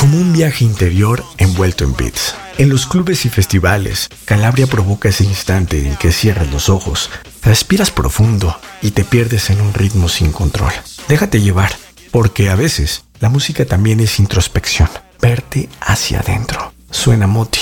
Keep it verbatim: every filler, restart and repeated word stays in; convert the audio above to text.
como un viaje interior envuelto en beats. En los clubes y festivales, Calabria provoca ese instante en que cierras los ojos, respiras profundo y te pierdes en un ritmo sin control. Déjate llevar, porque a veces la música también es introspección, verte hacia adentro. Suena Moti.